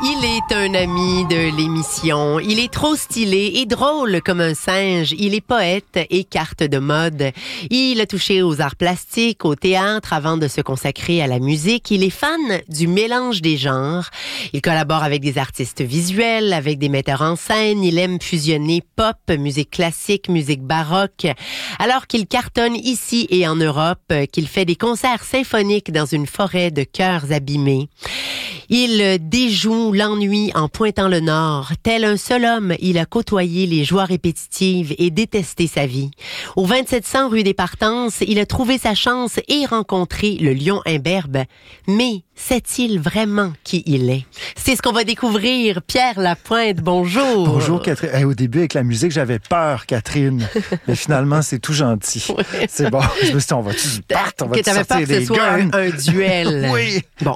Il est un ami de l'émission. Il est trop stylé et drôle comme un singe. Il est poète et carte de mode. Il a touché aux arts plastiques, au théâtre avant de se consacrer à la musique. Il est fan du mélange des genres. Il collabore avec des artistes visuels, avec des metteurs en scène. Il aime fusionner pop, musique classique, musique baroque. Alors qu'il cartonne ici et en Europe, qu'il fait des concerts symphoniques dans une forêt de cœurs abîmés. Il déjoue l'ennui en pointant le nord. Tel un seul homme, il a côtoyé les joies répétitives et détesté sa vie. Au 2700 rue des Partences, il a trouvé sa chance et rencontré le lion imberbe. Mais sait-il vraiment qui il est? C'est ce qu'on va découvrir. Pierre Lapointe, bonjour. Bonjour Catherine. Au début, avec la musique, j'avais peur, Catherine. Mais finalement, c'est tout gentil. Ouais. C'est bon. Je me suis dit, on va tous battre, on va tous sortir peur que des ce soit un duel. Oui. Bon.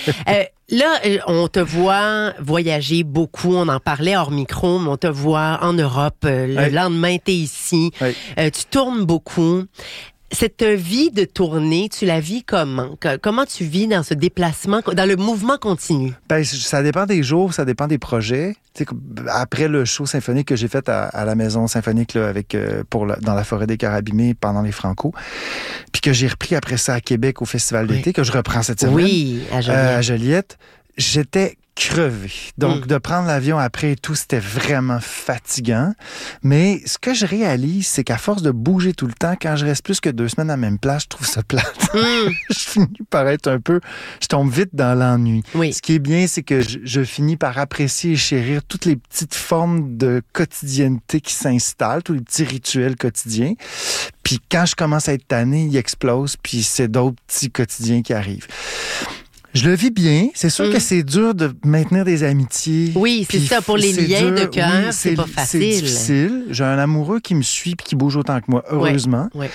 Là, on te voit voyager beaucoup. On en parlait hors micro, mais on te voit en Europe. Le lendemain, t'es ici. Oui. Tu tournes beaucoup. Cette vie de tournée, tu la vis comment? Comment tu vis dans ce déplacement, dans le mouvement continu? Ben, ça dépend des jours, ça dépend des projets. Tu sais, après le show symphonique que j'ai fait à la Maison symphonique là, dans la forêt des Carabinés pendant les Franco, puis que j'ai repris après ça à Québec au Festival d'été, que je reprends cette semaine. Oui, à Joliette. J'étais crevé. Donc, de prendre l'avion après et tout, c'était vraiment fatigant. Mais ce que je réalise, c'est qu'à force de bouger tout le temps, quand je reste plus que 2 semaines à la même place, je trouve ça plate. Je finis par être je tombe vite dans l'ennui. Oui. Ce qui est bien, c'est que je finis par apprécier et chérir toutes les petites formes de quotidienneté qui s'installent, tous les petits rituels quotidiens. Puis quand je commence à être tanné, ils explosent, puis c'est d'autres petits quotidiens qui arrivent. Je le vis bien. C'est sûr que c'est dur de maintenir des amitiés. Oui, c'est ça. Pour les liens de cœur, c'est pas facile. C'est difficile. J'ai un amoureux qui me suit et qui bouge autant que moi, heureusement. Oui.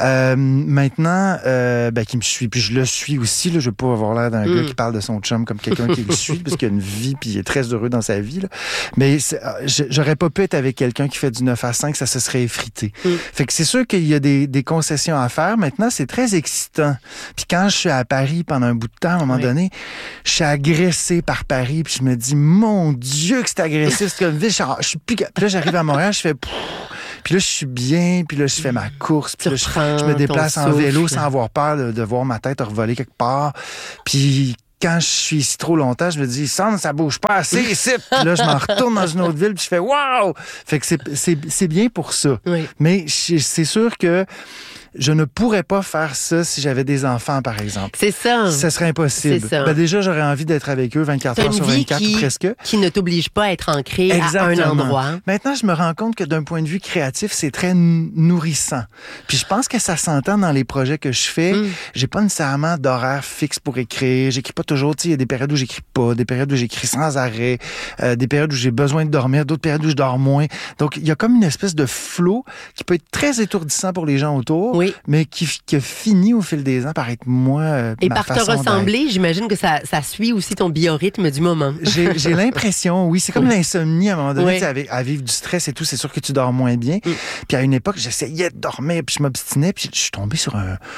Maintenant, qui me suit. Puis je le suis aussi. Là. Je veux pas avoir l'air d'un gars qui parle de son chum comme quelqu'un qui le suit parce qu'il a une vie puis il est très heureux dans sa vie. Là. Mais j'aurais pas pu être avec quelqu'un qui fait du 9 à 5, ça se serait effrité. Fait que c'est sûr qu'il y a des concessions à faire. Maintenant, c'est très excitant. Puis quand je suis à Paris pendant un bout de temps, à un moment donné, je suis agressé par Paris, puis je me dis, mon Dieu, que c'est agressif, c'est comme ville, je suis plus... Puis là, j'arrive à Montréal, je fais... Puis là, je suis bien, puis là, je fais ma course, puis là, je me déplace en vélo sans avoir peur de voir ma tête revoler quelque part. Puis quand je suis ici trop longtemps, je me dis, ça bouge pas assez ici. Puis là, je m'en retourne dans une autre ville, puis je fais, waouh! Fait que c'est bien pour ça. Oui. Mais c'est sûr que je ne pourrais pas faire ça si j'avais des enfants, par exemple. C'est ça. Ça serait impossible. C'est ça. Ben déjà, j'aurais envie d'être avec eux 24 heures sur 24 ou presque. Qui ne t'oblige pas à être ancré à un endroit. Maintenant, je me rends compte que d'un point de vue créatif, c'est très nourrissant. Puis je pense que ça s'entend dans les projets que je fais. J'ai pas nécessairement d'horaire fixe pour écrire. J'écris pas toujours. Il y a des périodes où j'écris pas, des périodes où j'écris sans arrêt, des périodes où j'ai besoin de dormir, d'autres périodes où je dors moins. Donc, il y a comme une espèce de flow qui peut être très étourdissant pour les gens autour. Oui. Mais qui finit au fil des ans par être moi. Et par te ressembler, j'imagine que ça suit aussi ton biorhythme du moment. J'ai l'impression, oui. C'est comme l'insomnie à un moment donné, à vivre du stress et tout. C'est sûr que tu dors moins bien. Puis à une époque, j'essayais de dormir, puis je m'obstinais, puis je suis tombé sur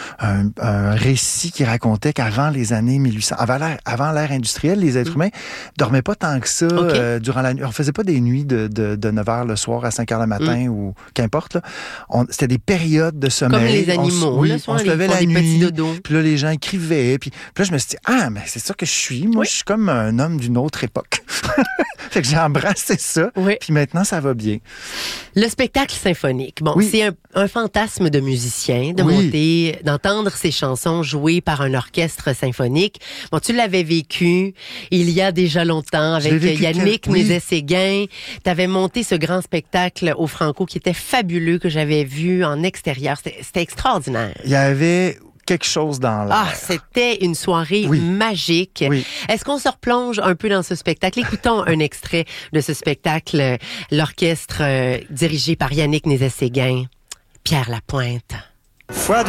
un récit qui racontait qu'avant les années 1800, avant l'ère industrielle, les êtres humains dormaient pas tant que ça durant la nuit. On faisait pas des nuits de 9h le soir à 5h le matin ou qu'importe. Là. C'était des périodes de sommeil. Comme les animaux. On se levait la nuit, puis là, les gens écrivaient, puis là, je me suis dit, mais c'est ça que je suis. Moi, je suis comme un homme d'une autre époque. Fait que j'ai embrassé ça, puis maintenant, ça va bien. Le spectacle symphonique, c'est un fantasme de musicien, de monter, d'entendre ses chansons jouées par un orchestre symphonique. Bon, tu l'avais vécu il y a déjà longtemps avec Yannick Nézet-Séguin. Tu avais monté ce grand spectacle au Franco qui était fabuleux, que j'avais vu en extérieur. C'était extraordinaire. Il y avait quelque chose dans l'air. C'était une soirée magique. Oui. Est-ce qu'on se replonge un peu dans ce spectacle? Écoutons un extrait de ce spectacle, l'orchestre dirigé par Yannick Nézet-Séguin, Pierre Lapointe. Foi